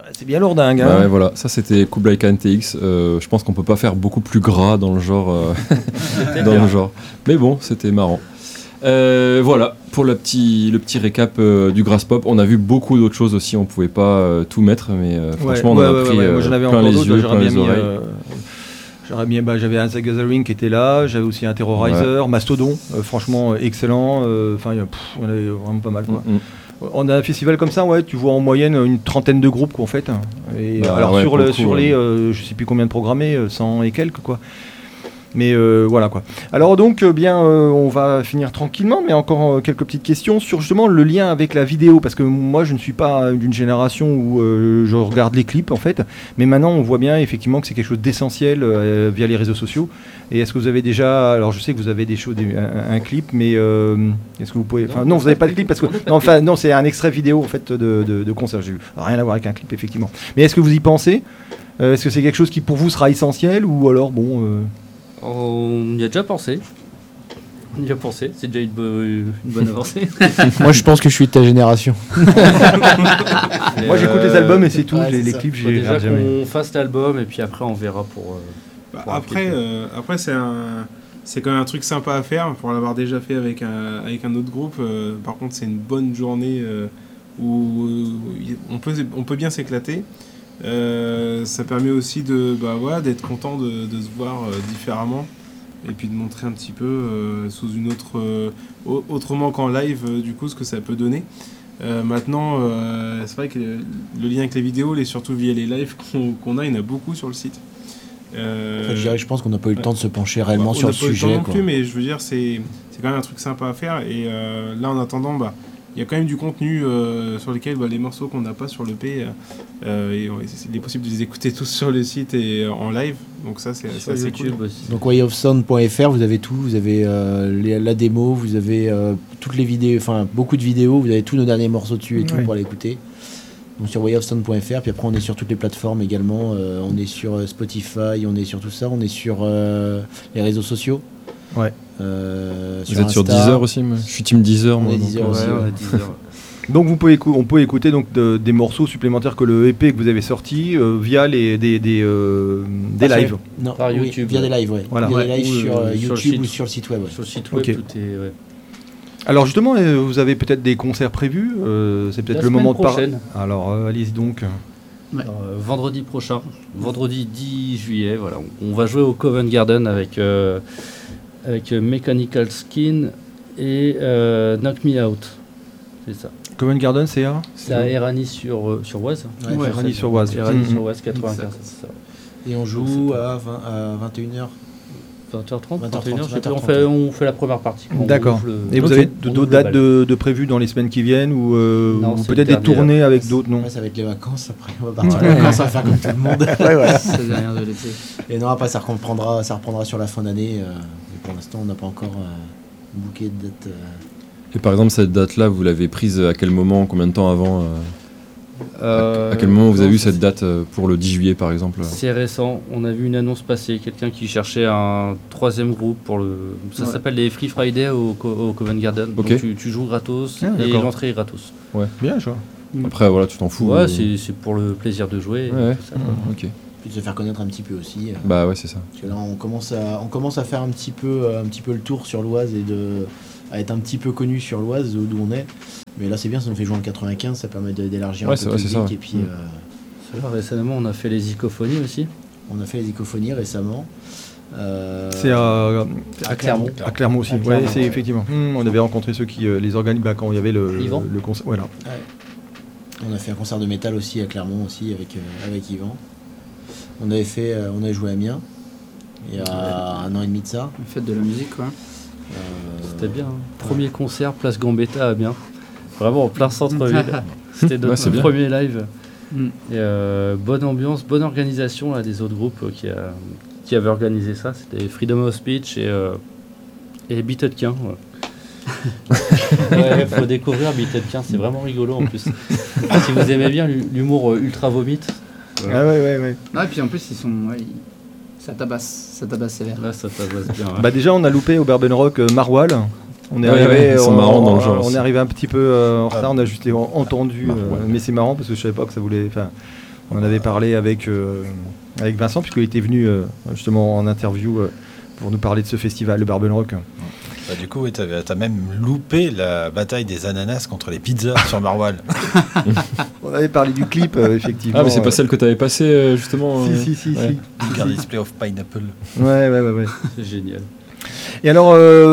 C'est bien lourdingue. Hein. Ouais, voilà, ça c'était Kublai Khan TX. Je pense qu'on peut pas faire beaucoup plus gras dans le genre. Mais bon, c'était marrant. Voilà, pour le petit récap du Grass Pop. On a vu beaucoup d'autres choses aussi, on pouvait pas tout mettre, mais franchement on en a pris moi, j'en avais plein encore les d'autres, yeux, j'aurais plein bien les mis, oreilles. j'avais un The Gathering qui était là, j'avais aussi un Terrorizer, Mastodon, franchement excellent, il y en avait vraiment pas mal quoi. On a un festival comme ça, tu vois en moyenne une trentaine de groupes quoi, en fait. Et sur les je sais plus combien de programmés, 100 et quelques quoi. Mais voilà quoi. Alors donc on va finir tranquillement, mais encore quelques petites questions sur justement le lien avec la vidéo, parce que moi je ne suis pas d'une génération où je regarde les clips en fait, mais maintenant on voit bien effectivement que c'est quelque chose d'essentiel via les réseaux sociaux. Et est-ce que vous avez déjà, alors je sais que vous avez un clip, mais est-ce que vous pouvez, non vous n'avez pas de clip parce que non c'est un extrait vidéo en fait de concert, j'ai vu, rien à voir avec un clip effectivement. Mais est-ce que vous y pensez? Est-ce que c'est quelque chose qui pour vous sera essentiel ou alors On y a déjà pensé. C'est déjà une bonne avancée. Moi je pense que je suis de ta génération. Moi j'écoute les albums et c'est tout, les clips j'ai déjà jamais. qu'on fasse l'album et puis après on verra pour après c'est quand même un truc sympa à faire pour l'avoir déjà fait avec un autre groupe. Par contre c'est une bonne journée où on peut bien s'éclater. Ça permet aussi d'être content de se voir différemment et puis de montrer un petit peu sous une autre autrement qu'en live du coup ce que ça peut donner. Maintenant c'est vrai que le lien avec les vidéos surtout via les lives qu'on a, il y en a beaucoup sur le site. Je pense qu'on n'a pas eu le temps de se pencher réellement sur le sujet. On n'a pas eu le temps non plus, mais je veux dire c'est quand même un truc sympa à faire et là en attendant il y a quand même du contenu sur lequel les morceaux qu'on n'a pas sur l'EP, il est possible de les écouter tous sur le site et en live. Donc ça, c'est assez cool. Aussi. Donc wayofsound.fr, vous avez tout. Vous avez la démo, vous avez toutes les vidéos, beaucoup de vidéos. Vous avez tous nos derniers morceaux dessus et tout pour l'écouter. Donc sur wayofsound.fr. Puis après, on est sur toutes les plateformes également. On est sur Spotify, on est sur tout ça. On est sur les réseaux sociaux. Ouais. Vous êtes sur Deezer aussi, je suis team Deezer. Moi, Deezer aussi. Deezer. Donc on peut écouter donc des morceaux supplémentaires que le EP que vous avez sorti via des lives. Non, par YouTube. Via des lives, Voilà. Via des lives sur YouTube ou sur le site web. Sur le site web, tout est. Ouais. Alors justement, vous avez peut-être des concerts prévus. C'est peut-être le moment de parler. Alors allez-y donc. Ouais. Vendredi prochain, vendredi 10 juillet, voilà, on va jouer au Covent Garden avec Mechanical Skin et Knock Me Out. C'est ça. Covent Garden, c'est à Erani sur Oise. Erani sur Oise. Erani sur Oise 95, c'est ça. Et on joue à 21h. 20h30, 21h30. On fait la première partie. D'accord. Et vous avez d'autres dates de prévues dans les semaines qui viennent ou peut-être des tournées avec d'autres non? Ça va être les vacances après. On va partir en vacances, on va faire comme tout le monde. C'est rien de l'été. Et non, après ça reprendra sur la fin d'année. Pour l'instant, on n'a pas encore booké de date. Et par exemple, cette date-là, vous l'avez prise à quel moment, combien de temps avant à quel moment vous avez eu cette date pour le 10 juillet par exemple? C'est récent, on a vu une annonce passer, quelqu'un qui cherchait un troisième groupe pour ça s'appelle les Free Friday au Covent Garden. Okay. Donc tu joues gratos et l'entrée est gratos. Ouais. Bien, je vois. Après voilà, tu t'en fous. Ouais, c'est pour le plaisir de jouer. Ouais. Ça, ok. Puis de se faire connaître un petit peu aussi. Bah ouais, c'est ça. Parce que là, on commence à faire un petit peu le tour sur l'Oise et à être un petit peu connu sur l'Oise d'où on est. Mais là c'est bien, ça nous fait jouer en 95, ça permet d'élargir un peu le public. Et puis récemment on a fait les icophonies aussi. On a fait les icophonies récemment. C'est à Clermont. À Clermont aussi. Ouais, c'est effectivement. On avait rencontré ceux qui les organisent quand il y avait le concert. Voilà. Ouais. On a fait un concert de métal aussi à Clermont aussi avec Yvan. On avait joué à Amiens il y a 1 an et demi de ça. Fête de la musique quoi. C'était bien. Premier concert place Gambetta à Amiens. Vraiment en plein centre-ville. C'était notre premier live. Et, bonne ambiance, bonne organisation là, des autres groupes qui avaient organisé ça. C'était Freedom of Speech et Biteudquin. Il faut découvrir Biteudquin, c'est vraiment rigolo en plus. Si vous aimez bien l'humour ultra vomite. Ouais. Ah, et puis en plus, ça tabasse sévère. Là, ça tabasse bien. Ouais. Déjà, on a loupé au Bourbon Rock Marwal. On est ils sont marrants dans le genre. On est arrivé un petit peu en retard, on a juste entendu, mais c'est marrant parce que je savais pas que ça voulait. On en avait parlé avec Vincent, puisqu'il était venu justement en interview pour nous parler de ce festival, le Barbel Rock. Bah, du coup, t'as même loupé la bataille des ananas contre les pizzas sur Marwal. On avait parlé du clip, effectivement. Ah, mais c'est pas celle que t'avais passée, justement. Si. Car display of pineapple. Ouais. C'est génial. Et alors,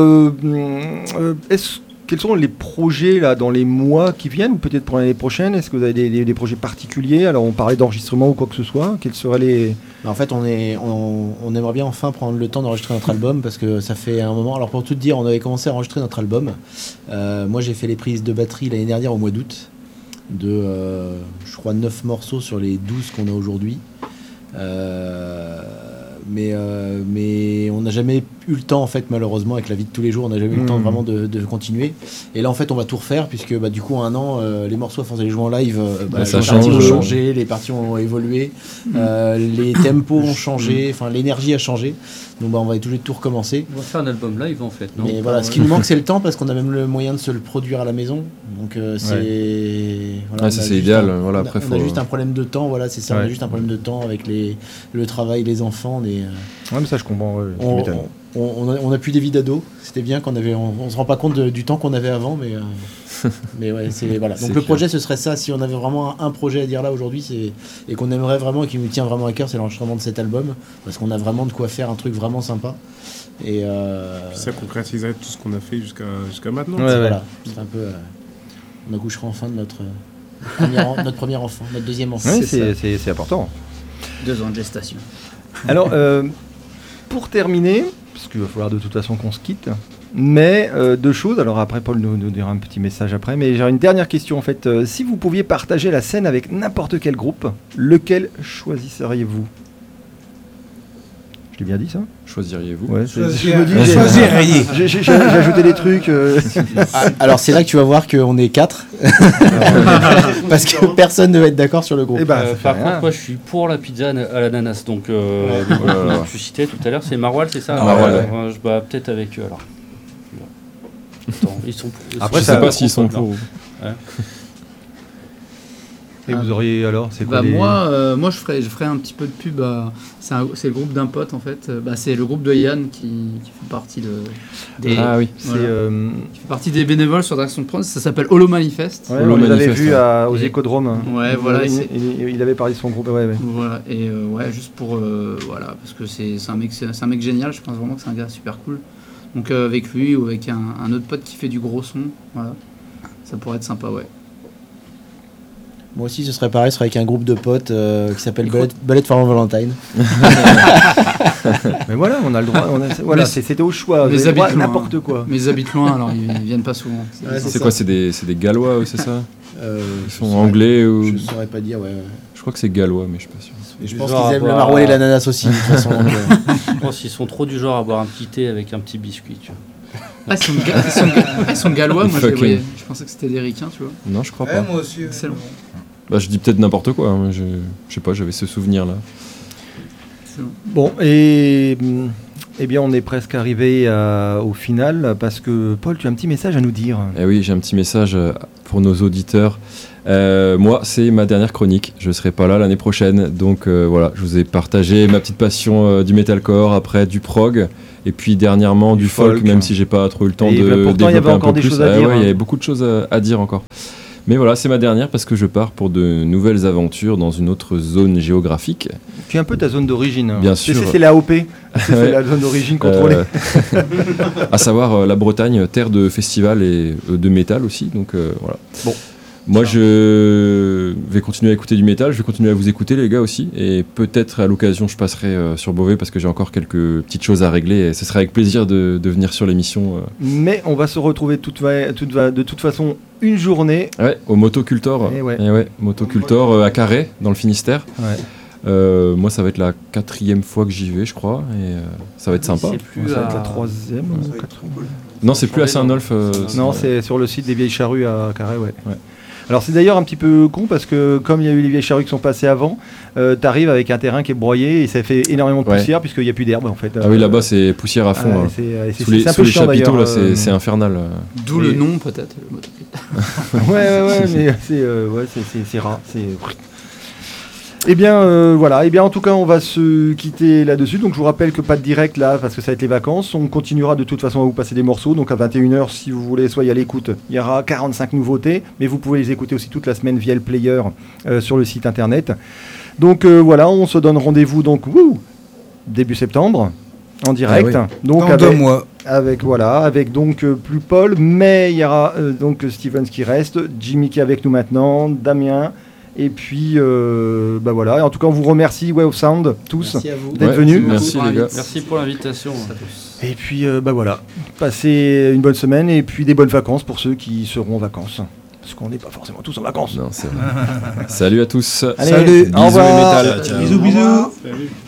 quels sont les projets là dans les mois qui viennent, ou peut-être pour l'année prochaine? Est-ce que vous avez des projets particuliers? Alors, on parlait d'enregistrement ou quoi que ce soit. Quels seraient les... En fait, on aimerait bien enfin prendre le temps d'enregistrer notre album, parce que ça fait un moment. Alors, pour tout te dire, on avait commencé à enregistrer notre album. Moi, j'ai fait les prises de batterie l'année dernière au mois d'août, de je crois 9 morceaux sur les 12 qu'on a aujourd'hui. Mais on n'a jamais eu le temps, en fait, malheureusement, avec la vie de tous les jours, on n'a jamais eu le temps vraiment de continuer. Et là, en fait, on va tout refaire, puisque du coup, en un an, les morceaux, à force d'aller jouer en live, ça les parties ont change. changé, les parties ont évolué, les tempos ont changé, enfin, l'énergie a changé. Donc, on va être obligé de tout recommencer. On va faire un album live, en fait, non? Mais voilà, ce qui nous manque, c'est le temps, parce qu'on a même le moyen de se le produire à la maison. Donc, c'est... Voilà, c'est idéal. Voilà, on après, a juste un problème de temps, voilà, c'est ça. On a juste un problème de temps avec le travail, les enfants. Ouais, mais ça, je comprends. On a plus des vies d'ados. C'était bien qu'on avait. On se rend pas compte du temps qu'on avait avant, mais ouais, c'est voilà. Donc le projet, ce serait ça. Si on avait vraiment un projet à dire là aujourd'hui, et qu'on aimerait vraiment et qui nous tient vraiment à cœur, c'est l'enregistrement de cet album, parce qu'on a vraiment de quoi faire un truc vraiment sympa. Et ça concrétiserait tout ce qu'on a fait jusqu'à maintenant. Voilà. C'est un peu. On accouchera enfin de notre premier enfant, notre deuxième enfant. Ouais, c'est important. 2 ans de gestation. Alors, pour terminer, parce qu'il va falloir de toute façon qu'on se quitte, mais 2 choses. Alors après, Paul nous dira un petit message après, mais j'ai une dernière question en fait. Si vous pouviez partager la scène avec n'importe quel groupe, lequel choisisseriez-vous? Je l'ai bien dit ça? Choisiriez-vous? Ouais, Choisiriez. J'ai ajouté des trucs. Alors c'est là que tu vas voir qu'on est 4 parce que personne ne va être d'accord sur le groupe. Par contre, moi je suis pour la pizza à l'ananas. Donc, je citais tout à l'heure, c'est Marwal, c'est ça? Marwal, je bats peut-être avec eux alors. Attends, ils sont. Après, je sais pas s'ils sont pour. Ouais. Et vous auriez alors, c'est quoi moi je ferais un petit peu de pub. C'est le groupe d'un pote en fait. C'est le groupe de Yann qui fait partie des. Ah oui. Qui fait partie des bénévoles sur Dragon Prod. Ça s'appelle Holo Manifest. Ouais, on l'avait vu aux Écodromes. Ouais, voilà. Il avait parlé de son groupe. Ouais. Voilà. Et juste pour parce que c'est un mec génial. Je pense vraiment que c'est un gars super cool. Donc avec lui ou avec un autre pote qui fait du gros son. Voilà. Ça pourrait être sympa, ouais. Moi aussi, ce serait pareil, ce serait avec un groupe de potes qui s'appelle Bullet for Valentine. Mais voilà, on a le droit. Voilà, c'était au choix. Mais ils habitent n'importe quoi. Mais ils habitent loin, alors ils viennent pas souvent. C'est quoi? C'est des Gallois, c'est ça? Ils sont anglais ou? Je ne saurais pas dire, ouais. Je crois que c'est gallois, mais je suis pas sûr. Et je pense qu'ils aiment le maroilles et l'ananas aussi, de toute façon. Je pense qu'ils sont trop du genre à boire un petit thé avec un petit biscuit, tu vois. Ils sont gallois, moi je pensais que c'était des ricains, tu vois. Non, je crois pas. Moi aussi. Excellent. Bah, je dis peut-être n'importe quoi, hein. Je sais pas, j'avais ce souvenir-là. Bon, et bien on est presque arrivé au final, parce que Paul, tu as un petit message à nous dire. Eh oui, j'ai un petit message pour nos auditeurs. Moi, c'est ma dernière chronique, je serai pas là l'année prochaine, donc voilà, je vous ai partagé ma petite passion du metalcore, après du prog, et puis dernièrement du folk, même si j'ai pas trop eu le temps de développer il y avait encore un peu des plus. choses à dire. Ouais, il y avait beaucoup de choses à dire encore. Mais voilà, c'est ma dernière parce que je pars pour de nouvelles aventures dans une autre zone géographique. Tu es un peu ta zone d'origine. Bien sûr. C'est l'AOP, c'est la zone d'origine contrôlée. À savoir la Bretagne, terre de festival et de métal aussi. Donc voilà. Bon. Moi, je vais continuer à écouter du métal, je vais continuer à vous écouter, les gars, aussi. Et peut-être, à l'occasion, je passerai sur Beauvais parce que j'ai encore quelques petites choses à régler. Et ce serait avec plaisir de venir sur l'émission. Mais on va se retrouver de toute façon une journée. Ouais, au Motocultor. Et ouais. Motocultor à Carhaix, dans le Finistère. Ouais. Moi, ça va être la 4e fois que j'y vais, je crois. Et ça va être sympa. Ça va être la 3e. Non, c'est plus à Saint-Nolf. Non, c'est sur le site des Vieilles Charrues à Carhaix, ouais. Alors c'est d'ailleurs un petit peu con parce que comme il y a eu les Vieilles Charrues qui sont passées avant, t'arrives avec un terrain qui est broyé et ça fait énormément de poussière puisqu'il n'y a plus d'herbe en fait. Ah oui, là-bas c'est poussière à fond. Sous les chapiteaux là, c'est infernal. D'où le nom peut-être. ouais, mais c'est rare. Et bien voilà, et bien en tout cas on va se quitter là-dessus. Donc je vous rappelle que pas de direct là parce que ça va être les vacances. On continuera de toute façon à vous passer des morceaux. Donc à 21h si vous voulez, soyez à l'écoute. Il y aura 45 nouveautés, mais vous pouvez les écouter aussi toute la semaine via le player sur le site internet. Donc voilà, on se donne rendez-vous donc début septembre en direct. Ah oui. Donc dans 2 mois. Avec donc plus Paul, mais il y aura donc Stevens qui reste, Jimmy qui est avec nous maintenant, Damien. Et puis, voilà. En tout cas, on vous remercie, Way of Sound, tous, d'être venus. Merci, les gars. Merci pour l'invitation à tous. Et puis, voilà. Passez une bonne semaine et puis des bonnes vacances pour ceux qui seront en vacances. Parce qu'on n'est pas forcément tous en vacances. Non, c'est vrai. Salut à tous. Allez, salut. Au revoir. Bisous et métal. Bisous, bisous. Salut.